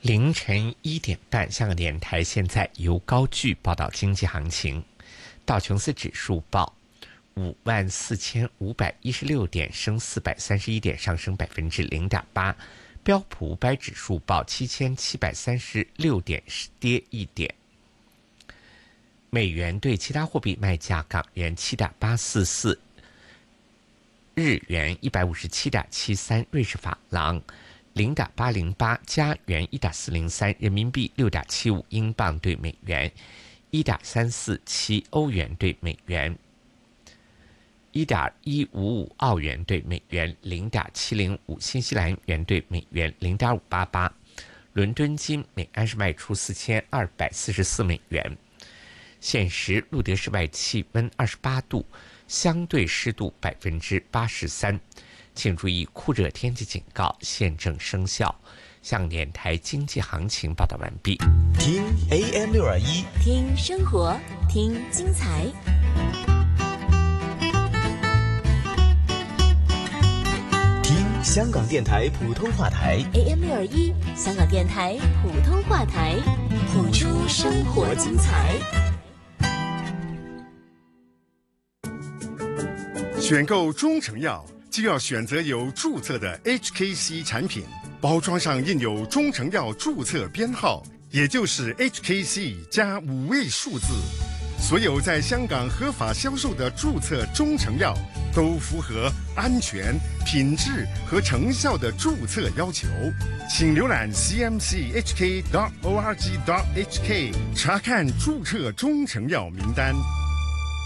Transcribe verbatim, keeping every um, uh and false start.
凌晨一点半，香港电台现在由高句报道经济行情。道琼斯指数报五万四千五百一十六点，升四百三十一点，上升百分之零点八。标普五百指数报七千七百三十六点，跌一点。美元对其他货币卖价：港元七点八四四，日元一百五十七点七三，瑞士法郎零点八零八，加元一点四零三，人民币六点七五，英镑对美元一点三四七，欧元对美元一点一五五，澳元对美元零点七零五，新西兰元对美元零点五八八。伦敦金每安士卖出四千二百四十四美元。现时录得室外气温二十八度，相对湿度百分之八十三。请注意，酷热天气警告现正生效。香港电台经济行情报道完毕。 听 A M 六二一， 听生活，听精彩。 听香港电台普通话台 A M 六二一，香港电台普通话台，谱出生活精彩。 选购中成药就要选择有注册的 H K C 产品，包装上印有中成药注册编号，也就是 H K C 加五位数字。所有在香港合法销售的注册中成药都符合安全、品质和成效的注册要求。请浏览 c m c h k dot org dot h k 查看注册中成药名单。